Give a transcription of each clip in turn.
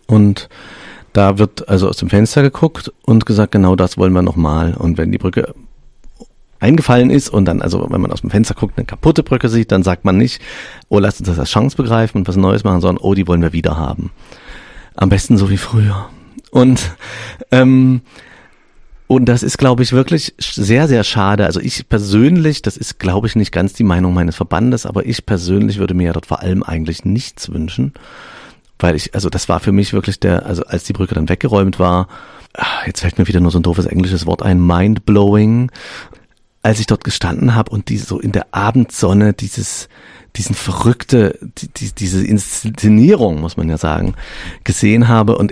Und da wird also aus dem Fenster geguckt und gesagt, genau das wollen wir nochmal. Und wenn die Brücke eingefallen ist und dann, also wenn man aus dem Fenster guckt, eine kaputte Brücke sieht, dann sagt man nicht, oh, lasst uns das als Chance begreifen und was Neues machen, sondern oh, die wollen wir wieder haben. Am besten so wie früher. Und das ist, glaube ich, wirklich sehr, sehr schade. Also ich persönlich, das ist, glaube ich, nicht ganz die Meinung meines Verbandes, aber ich persönlich würde mir ja dort vor allem eigentlich nichts wünschen. Weil also das war für mich wirklich also als die Brücke dann weggeräumt war, jetzt fällt mir wieder nur so ein doofes englisches Wort ein, mindblowing. Als ich dort gestanden habe und so in der Abendsonne diese Inszenierung, muss man ja sagen, gesehen habe und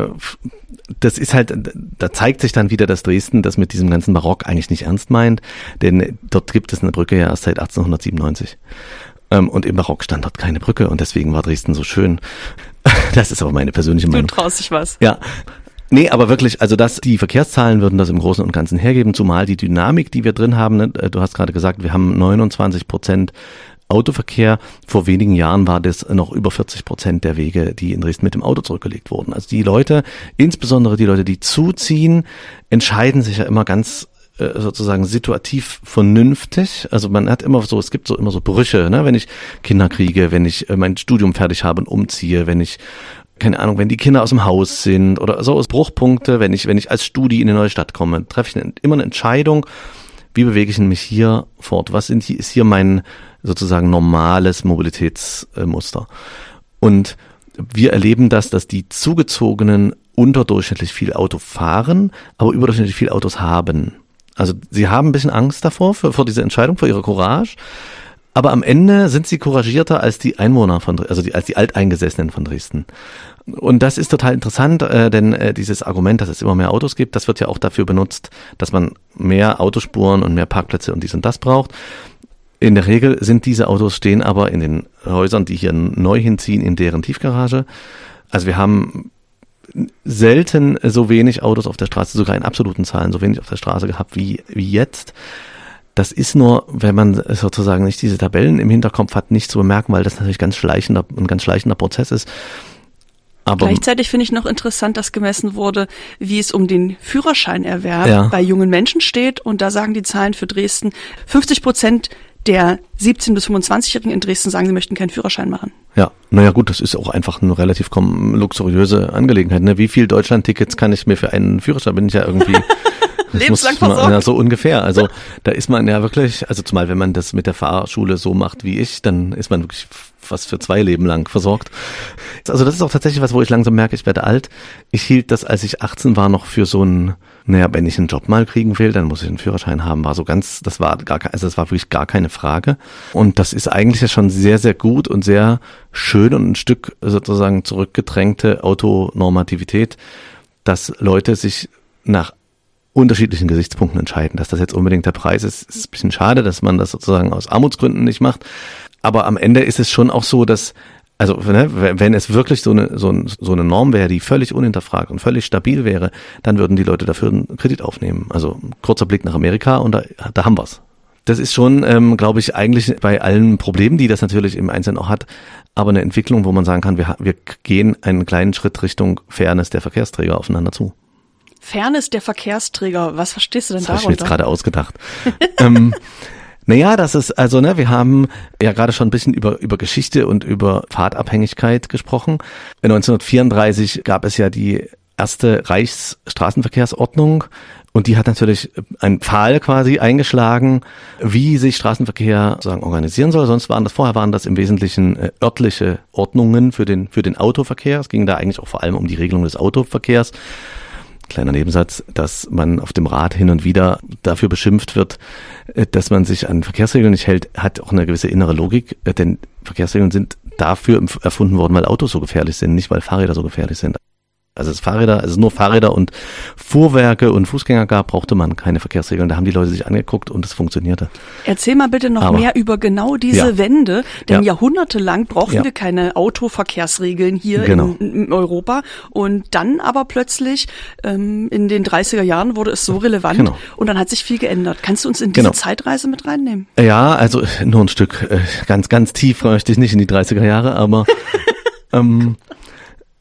das ist halt, da zeigt sich dann wieder, dass Dresden das mit diesem ganzen Barock eigentlich nicht ernst meint, denn dort gibt es eine Brücke ja erst seit 1897 und im Barock stand dort keine Brücke und deswegen war Dresden so schön. Das ist aber meine persönliche Meinung. Du traust dich was. Ja. Nee, aber wirklich, also die Verkehrszahlen würden das im Großen und Ganzen hergeben, zumal die Dynamik, die wir drin haben, ne, du hast gerade gesagt, wir haben 29% Autoverkehr. Vor wenigen Jahren war das noch über 40% der Wege, die in Dresden mit dem Auto zurückgelegt wurden. Also die Leute, insbesondere die Leute, die zuziehen, entscheiden sich ja immer ganz sozusagen situativ vernünftig. Also man hat immer so, es gibt immer so Brüche, ne, wenn ich Kinder kriege, wenn ich mein Studium fertig habe und umziehe, wenn ich keine Ahnung, wenn die Kinder aus dem Haus sind oder so aus Bruchpunkte, wenn ich als Studi in eine neue Stadt komme, treffe ich immer eine Entscheidung, wie bewege ich mich hier fort? Ist hier mein sozusagen normales Mobilitätsmuster? Und wir erleben dass die Zugezogenen unterdurchschnittlich viel Auto fahren, aber überdurchschnittlich viel Autos haben. Also sie haben ein bisschen Angst davor, vor dieser Entscheidung, vor ihrer Courage. Aber am Ende sind sie couragierter als die Einwohner als die Alteingesessenen von Dresden. Und das ist total interessant, denn dieses Argument, dass es immer mehr Autos gibt, das wird ja auch dafür benutzt, dass man mehr Autospuren und mehr Parkplätze und dies und das braucht. In der Regel sind diese Autos stehen aber in den Häusern, die hier neu hinziehen, in deren Tiefgarage. Also wir haben selten so wenig Autos auf der Straße, sogar in absoluten Zahlen so wenig auf der Straße gehabt wie jetzt. Das ist nur, wenn man sozusagen nicht diese Tabellen im Hinterkopf hat, nicht zu bemerken, weil das natürlich ein ganz schleichender Prozess ist. Aber gleichzeitig finde ich noch interessant, dass gemessen wurde, wie es um den Führerscheinerwerb bei jungen Menschen steht. Und da sagen die Zahlen für Dresden, 50% der 17- bis 25-Jährigen in Dresden sagen, sie möchten keinen Führerschein machen. Ja, naja gut, das ist auch einfach eine relativ luxuriöse Angelegenheit. Ne? Wie viel Deutschland-Tickets kann ich mir für einen Führerschein, bin ich ja irgendwie... Lebenslang versorgt. Ja, so ungefähr. Also da ist man ja wirklich, also zumal wenn man das mit der Fahrschule so macht wie ich, dann ist man wirklich fast für 2 Leben lang versorgt. Also das ist auch tatsächlich was, wo ich langsam merke, ich werde alt. Ich hielt das, als ich 18 war, noch für so wenn ich einen Job mal kriegen will, dann muss ich einen Führerschein haben. Das war wirklich gar keine Frage. Und das ist eigentlich ja schon sehr, sehr gut und sehr schön und ein Stück sozusagen zurückgedrängte Autonormativität, dass Leute sich nach unterschiedlichen Gesichtspunkten entscheiden. Dass das jetzt unbedingt der Preis ist ein bisschen schade, dass man das sozusagen aus Armutsgründen nicht macht. Aber am Ende ist es schon auch so, dass, also wenn es wirklich so eine Norm wäre, die völlig unhinterfragt und völlig stabil wäre, dann würden die Leute dafür einen Kredit aufnehmen. Also kurzer Blick nach Amerika und da haben wir's. Das ist schon, glaube ich, eigentlich bei allen Problemen, die das natürlich im Einzelnen auch hat, aber eine Entwicklung, wo man sagen kann, wir gehen einen kleinen Schritt Richtung Fairness der Verkehrsträger aufeinander zu. Fairness der Verkehrsträger, was verstehst du denn darunter? Das habe ich mir jetzt gerade ausgedacht. Naja, das ist, also wir haben ja gerade schon ein bisschen über Geschichte und über Fahrtabhängigkeit gesprochen. 1934 gab es ja die erste Reichsstraßenverkehrsordnung und die hat natürlich einen Pfahl quasi eingeschlagen, wie sich Straßenverkehr sozusagen organisieren soll. Vorher waren das im Wesentlichen örtliche Ordnungen für den Autoverkehr. Es ging da eigentlich auch vor allem um die Regelung des Autoverkehrs. Kleiner Nebensatz, dass man auf dem Rad hin und wieder dafür beschimpft wird, dass man sich an Verkehrsregeln nicht hält, hat auch eine gewisse innere Logik, denn Verkehrsregeln sind dafür erfunden worden, weil Autos so gefährlich sind, nicht weil Fahrräder so gefährlich sind. Also nur Fahrräder und Fuhrwerke und Fußgänger gab, brauchte man keine Verkehrsregeln. Da haben die Leute sich angeguckt und es funktionierte. Erzähl mal bitte noch mehr über genau diese Wende, denn jahrhundertelang brauchten wir keine Autoverkehrsregeln hier in Europa und dann aber plötzlich in den 30er Jahren wurde es so relevant und dann hat sich viel geändert. Kannst du uns in diese Zeitreise mit reinnehmen? Ja, also nur ein Stück, ganz, ganz tief möchte ich nicht in die 30er Jahre, aber